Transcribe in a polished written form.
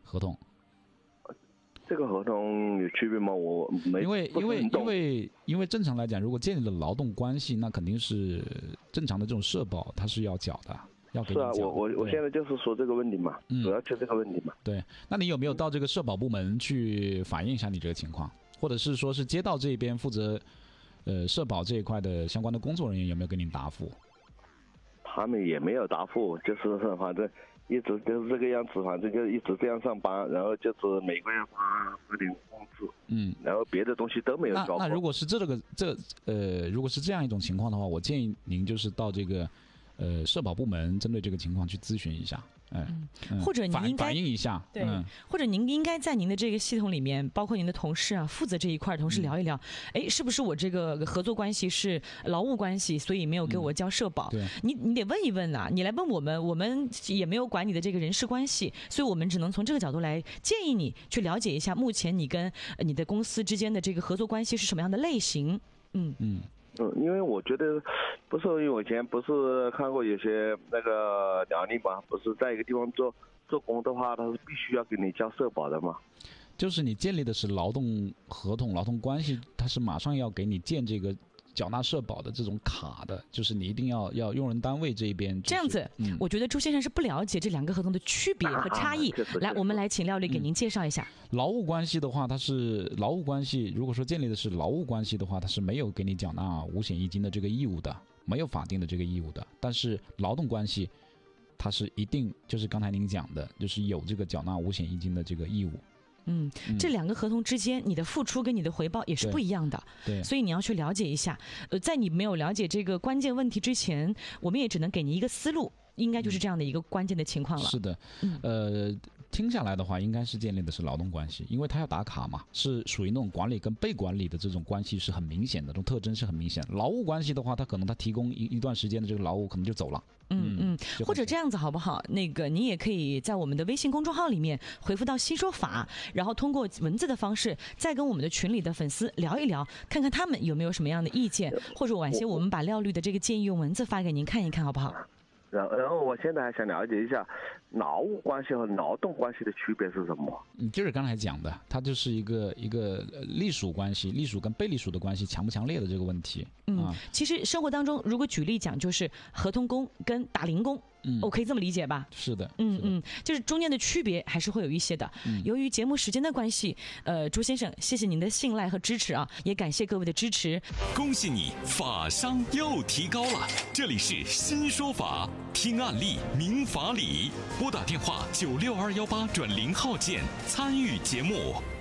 合同？ 这个合同有区别吗？我没因为正常来讲，如果建立了劳动关系，那肯定是正常的这种社保，它是要缴的，要给你缴。 是啊，我现在就是说这个问题嘛，主要就这个问题嘛。 对，那你有没有到这个社保部门去反映一下你这个情况，或者是说是街道这边负责社保这一块的相关的工作人员有没有给你答复？ 他们也没有答复，就是反正一直就是这个样子，反正就一直这样上班，然后就是每个月发点工资，然后别的东西都没有交过。 那如果是如果是这样一种情况的话，我建议您就是到这个社保部门针对这个情况去咨询一下。 或者您应该反映一下， 对，或者您应该在您的这个系统里面，包括您的同事啊，负责这一块的同事聊一聊，是不是我这个合作关系是劳务关系，所以没有给我交社保？你得问一问啊，你来问我们也没有管你的这个人事关系，所以我们只能从这个角度来建议你去了解一下，目前你跟你的公司之间的这个合作关系是什么样的类型？ 因为我觉得不是，因为我以前不是看过有些那个辽宁吧，不是在一个地方做工的话，他是必须要给你交社保的嘛。 就是你建立的是劳动合同、劳动关系，他是马上要给你建这个缴纳社保的这种卡的，就是你一定要用人单位这一边、 这样子。我觉得朱先生是不了解这两个合同的区别和差异。来，我们来请廖律给您介绍一下。 劳务关系的话，它是劳务关系，如果说建立的是劳务关系的话，它是没有给你缴纳五险一金的这个义务的，没有法定的这个义务的。但是劳动关系，它是一定，就是刚才您讲的，就是有这个缴纳五险一金的这个义务。 这两个合同之间，你的付出跟你的回报也是不一样的， 对， 所以你要去了解一下。在你没有了解这个关键问题之前，我们也只能给你一个思路，应该就是这样的一个关键的情况了。 是的，听下来的话，应该是建立的是劳动关系，因为他要打卡嘛，是属于那种管理跟被管理的这种关系是很明显的，这种特征是很明显的。劳务关系的话，他可能他提供一段时间的这个劳务，可能就走了。 或者这样子好不好？那个你也可以在我们的微信公众号里面回复到新说法，然后通过文字的方式再跟我们的群里的粉丝聊一聊，看看他们有没有什么样的意见，或者晚些我们把廖律的这个建议用文字发给您看一看，好不好？ 然后我现在还想了解一下劳务关系和劳动关系的区别是什么？ 就是刚才讲的，它就是一个隶属关系，隶属跟被隶属的关系强不强烈的这个问题。 其实生活当中如果举例讲，就是合同工跟打零工，我可以这么理解吧？ 是的， 就是中间的区别还是会有一些的。由于节目时间的关系，朱先生，谢谢您的信赖和支持啊，也感谢各位的支持。 恭喜你，法商又提高了。这里是新说法，听案例明法理，拨打电话96218转0号键参与节目。